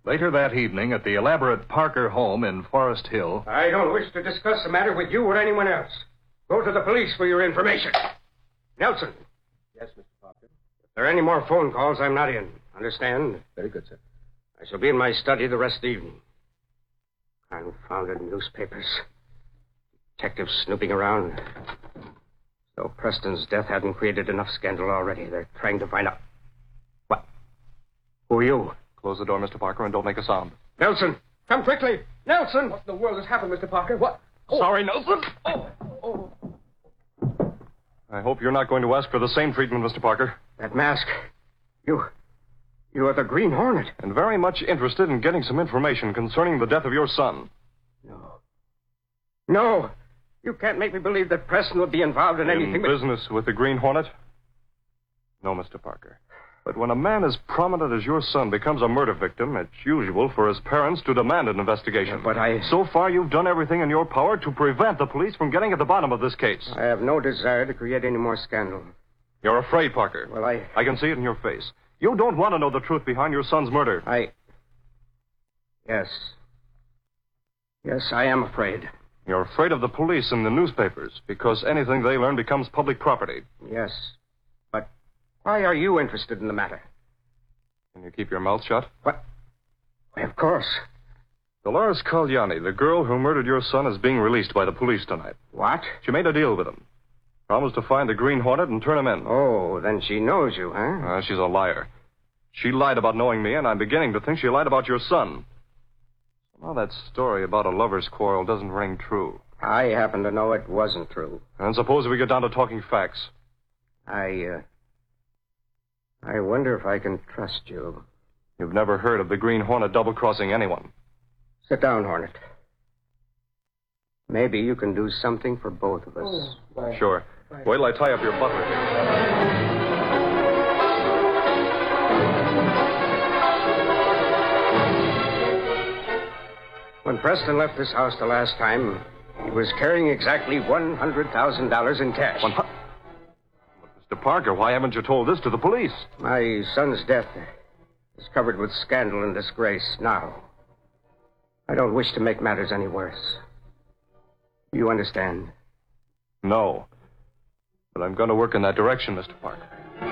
Later that evening at the elaborate Parker home in Forest Hill. I don't wish to discuss the matter with you or anyone else. Go to the police for your information. Nelson. Yes, Mr. Parker. If there are any more phone calls, I'm not in. Understand? Very good, sir. I shall be in my study the rest of the evening. Confounded newspapers. Detectives snooping around. Though Preston's death hadn't created enough scandal already, they're trying to find out. What? Who are you? Close the door, Mr. Parker, and don't make a sound. Nelson, come quickly. Nelson! What in the world has happened, Mr. Parker? What? Oh. Sorry, Nelson. I hope you're not going to ask for the same treatment, Mr. Parker. That mask. You are the Green Hornet. And very much interested in getting some information concerning the death of your son. No. You can't make me believe that Preston would be involved in anything but... business with the Green Hornet? No, Mr. Parker. But when a man as prominent as your son becomes a murder victim, it's usual for his parents to demand an investigation. But So far, you've done everything in your power to prevent the police from getting at the bottom of this case. I have no desire to create any more scandal. You're afraid, Parker. Well, I can see it in your face. You don't want to know the truth behind your son's murder. Yes. Yes, I am afraid. You're afraid of the police and the newspapers because anything they learn becomes public property. Yes. But why are you interested in the matter? Can you keep your mouth shut? What? Why, of course. Dolores Cagliani, the girl who murdered your son, is being released by the police tonight. What? She made a deal with him. Promised to find the Green Hornet and turn him in. Oh, then she knows you, huh? She's a liar. She lied about knowing me, and I'm beginning to think she lied about your son. Well, that story about a lover's quarrel doesn't ring true. I happen to know it wasn't true. And suppose we get down to talking facts. I wonder if I can trust you. You've never heard of the Green Hornet double-crossing anyone. Sit down, Hornet. Maybe you can do something for both of us. Sure. Wait till I tie up your butler here. When Preston left this house the last time, he was carrying exactly $100,000 in cash. Mr. Parker, why haven't you told this to the police? My son's death is covered with scandal and disgrace now. I don't wish to make matters any worse. You understand? No. But I'm going to work in that direction, Mr. Parker.